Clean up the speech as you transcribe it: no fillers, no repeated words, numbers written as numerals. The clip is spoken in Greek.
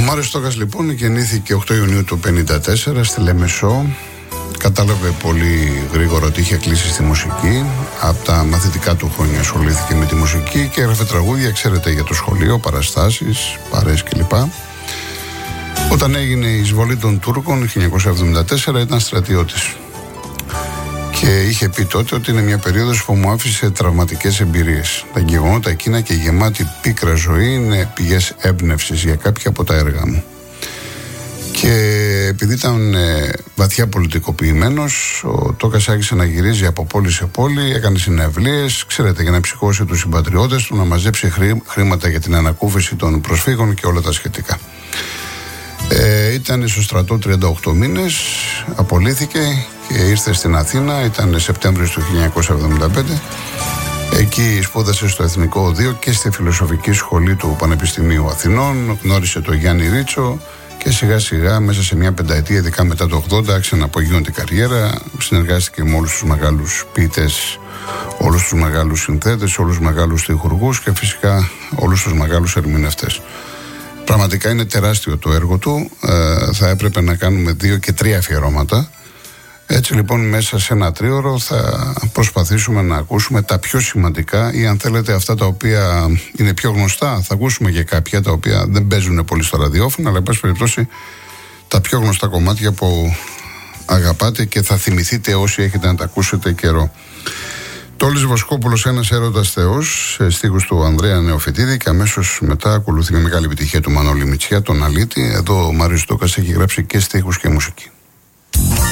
Μάριος Στόκας λοιπόν γεννήθηκε 8 Ιουνίου του 1954 στη Λεμεσό. Κατάλαβε πολύ γρήγορα ότι είχε κλείσει στη μουσική. Από τα μαθητικά του χρόνια ασχολήθηκε με τη μουσική και έγραφε τραγούδια, ξέρετε, για το σχολείο, παραστάσεις, παρέες κλπ. Όταν έγινε η εισβολή των Τούρκων 1974 ήταν στρατιώτης. Και είχε πει τότε ότι είναι μια περίοδος που μου άφησε τραυματικές εμπειρίες. Τα γεγονότα εκείνα και η γεμάτη πίκρα ζωή είναι πηγές έμπνευσης για κάποια από τα έργα μου. Και επειδή ήταν βαθιά πολιτικοποιημένος, ο Τόκας άρχισε να γυρίζει από πόλη σε πόλη, έκανε συναυλίες, ξέρετε, για να ψυχώσει τους συμπατριώτες του, να μαζέψει χρήματα για την ανακούφιση των προσφύγων και όλα τα σχετικά. Ήταν στο στρατό 38 μήνες, απολύθηκε και ήρθε στην Αθήνα, ήταν Σεπτέμβριος του 1975. Εκεί σπούδασε στο Εθνικό Οδείο και στη Φιλοσοφική Σχολή του Πανεπιστημίου Αθηνών, γνώρισε τον Γιάννη Ρίτσο και σιγά σιγά μέσα σε μια πενταετία, ειδικά μετά το 80, άρχισε να απογείωνε την καριέρα, συνεργάστηκε με όλους τους μεγάλους ποιητές, όλους τους μεγάλους συνθέτες, όλους τους μεγάλους τυχουργούς και φυσικά όλους τους μεγάλους ερμηνευτές. Πραγματικά είναι τεράστιο το έργο του, θα έπρεπε να κάνουμε 2 και 3 αφιερώματα. Έτσι λοιπόν μέσα σε ένα τρίωρο θα προσπαθήσουμε να ακούσουμε τα πιο σημαντικά ή αν θέλετε αυτά τα οποία είναι πιο γνωστά. Θα ακούσουμε και κάποια τα οποία δεν παίζουν πολύ στο ραδιόφωνο, αλλά εν πάση περιπτώσει τα πιο γνωστά κομμάτια που αγαπάτε και θα θυμηθείτε όσοι έχετε να τα ακούσετε καιρό. Τόλης Βοσκόπουλος, ένας έρωτας Θεός, σε στίχους του Ανδρέα Νεοφυτίδη, και αμέσως μετά ακολουθεί με μεγάλη επιτυχία του Μανώλη Μητσιά, τον Αλήτη. Εδώ ο Μάριος Στόκας έχει γράψει και στίχους και μουσική.